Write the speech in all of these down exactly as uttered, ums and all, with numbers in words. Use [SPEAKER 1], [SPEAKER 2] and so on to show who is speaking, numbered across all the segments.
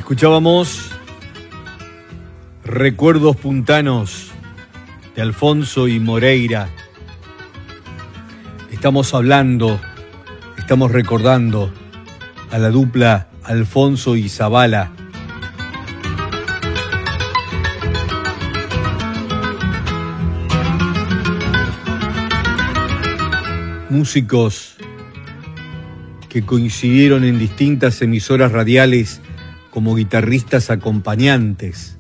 [SPEAKER 1] Escuchábamos Recuerdos Puntanos de Alfonso y Moreira. Estamos hablando, estamos recordando a la dupla Alfonso y Zabala. Músicos que coincidieron en distintas emisoras radiales como guitarristas acompañantes.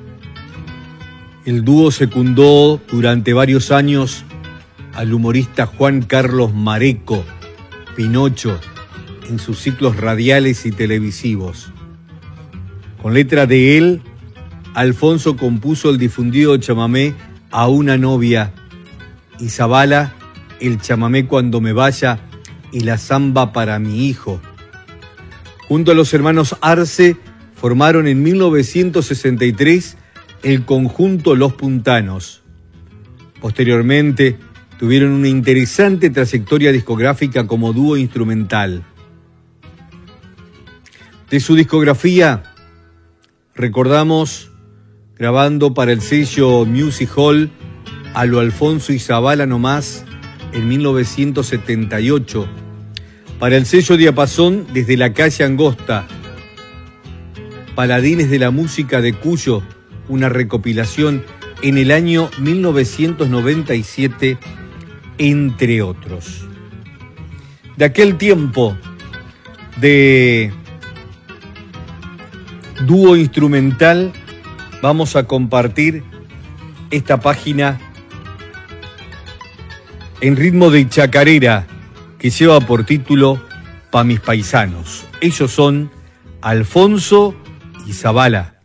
[SPEAKER 1] El dúo secundó durante varios años al humorista Juan Carlos Mareco, Pinocho, en sus ciclos radiales y televisivos. Con letra de él, Alfonso compuso el difundido chamamé A una novia y Zabala el chamamé Cuando me vaya y la zamba para mi hijo. Junto a los hermanos Arce formaron en mil novecientos sesenta y tres el conjunto Los Puntanos. Posteriormente tuvieron una interesante trayectoria discográfica como dúo instrumental. De su discografía recordamos grabando para el sello Music Hall a lo Alfonso y Zabala nomás en mil novecientos setenta y ocho, para el sello Diapasón Desde la calle Angosta, Paladines de la música de Cuyo, una recopilación en el año mil novecientos noventa y siete, entre otros. De aquel tiempo de dúo instrumental vamos a compartir esta página en ritmo de chacarera que lleva por título Pa' mis paisanos. Ellos son Alfonso y Zabala.